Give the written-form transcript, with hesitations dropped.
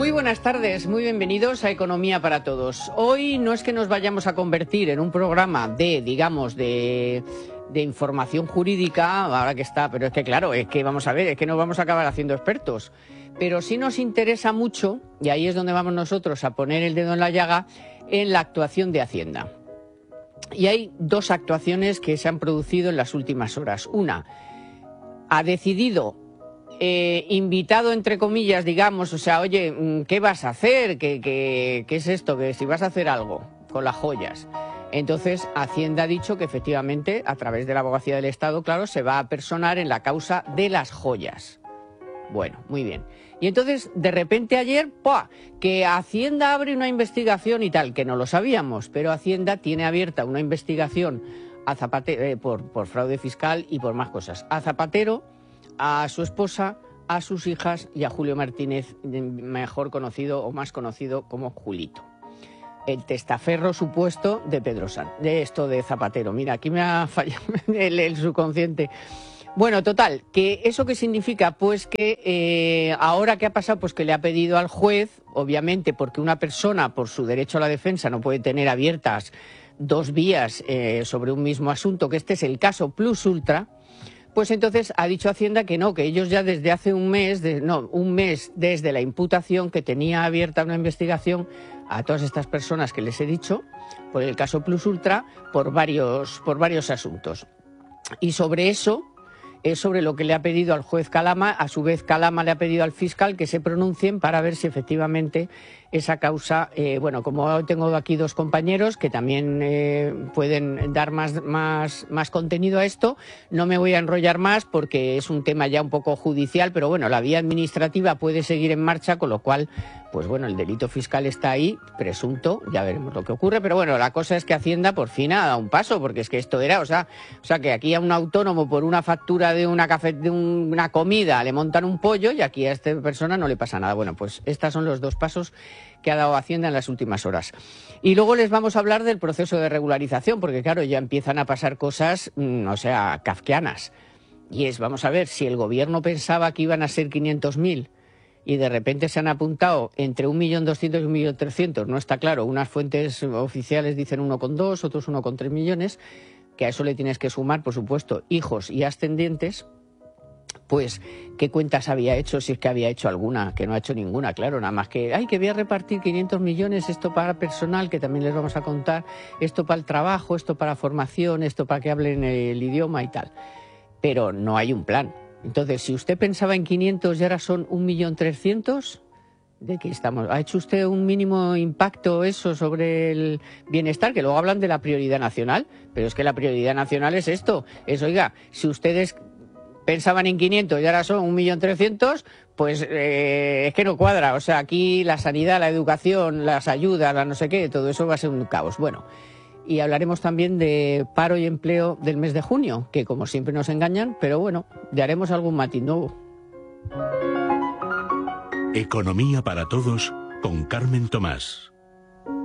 Muy buenas tardes, muy bienvenidos a Economía para Todos. Hoy no es que nos vayamos a convertir en un programa de información jurídica, ahora que está, pero es que claro, es que vamos a ver, es que no vamos a acabar haciendo expertos. Pero sí nos interesa mucho, y ahí es donde vamos nosotros a poner el dedo en la llaga, en la actuación de Hacienda. Y hay dos actuaciones que se han producido en las últimas horas. Una, ha decidido, invitado entre comillas, digamos, o sea, oye, ¿qué vas a hacer? ¿Qué es esto? Que si vas a hacer algo con las joyas. Entonces, Hacienda ha dicho que efectivamente, a través de la Abogacía del Estado, claro, se va a personar en la causa de las joyas. Bueno, muy bien. Y entonces, de repente ayer, ¡pua!, que Hacienda abre una investigación y tal, que no lo sabíamos, pero Hacienda tiene abierta una investigación a Zapatero, por fraude fiscal y por más cosas. A Zapatero, a su esposa, a sus hijas y a Julio Martínez, mejor conocido o más conocido como Julito. El testaferro supuesto de Pedro Sánchez, de Zapatero. Mira, aquí me ha fallado el subconsciente. Bueno, total, que ¿eso qué significa? Pues que ahora ¿qué ha pasado? Pues que le ha pedido al juez, obviamente, porque una persona, por su derecho a la defensa, no puede tener abiertas dos vías sobre un mismo asunto, que este es el caso Plus Ultra, pues entonces ha dicho Hacienda que no, que ellos ya desde hace un mes desde la imputación, que tenía abierta una investigación a todas estas personas que les he dicho, por el caso Plus Ultra, por varios asuntos. Y sobre eso es sobre lo que le ha pedido al juez Calama. A su vez, Calama le ha pedido al fiscal que se pronuncien para ver si efectivamente esa causa, bueno, como tengo aquí dos compañeros que también pueden dar más contenido a esto, no me voy a enrollar más porque es un tema ya un poco judicial, pero bueno, la vía administrativa puede seguir en marcha, con lo cual, pues bueno, el delito fiscal está ahí, presunto, ya veremos lo que ocurre, pero bueno, la cosa es que Hacienda por fin ha dado un paso, porque es que esto era, o sea que aquí a un autónomo por una factura de una comida le montan un pollo y aquí a esta persona no le pasa nada. Bueno, pues estos son los dos pasos que ha dado Hacienda en las últimas horas. Y luego les vamos a hablar del proceso de regularización, porque claro, ya empiezan a pasar cosas, kafkianas. Y vamos a ver, si el gobierno pensaba que iban a ser 500.000 y de repente se han apuntado entre 1.200.000 y 1.300.000, no está claro, unas fuentes oficiales dicen 1,2, otros 1,3 millones, que a eso le tienes que sumar, por supuesto, hijos y ascendientes. Pues, ¿qué cuentas había hecho? Si es que había hecho alguna, que no ha hecho ninguna, claro, nada más que, que voy a repartir 500 millones, esto para personal, que también les vamos a contar, esto para el trabajo, esto para formación, esto para que hablen el idioma y tal. Pero no hay un plan. Entonces, si usted pensaba en 500 y ahora son 1.300.000, ¿de qué estamos? ¿Ha hecho usted un mínimo impacto eso sobre el bienestar? Que luego hablan de la prioridad nacional, pero es que la prioridad nacional es esto, oiga, si ustedes pensaban en 500 y ahora son 1.300.000, pues es que no cuadra. O sea, aquí la sanidad, la educación, las ayudas, la no sé qué, todo eso va a ser un caos. Bueno, y hablaremos también de paro y empleo del mes de junio, que como siempre nos engañan, pero bueno, le haremos algún matiz nuevo. Economía para Todos con Carmen Tomás.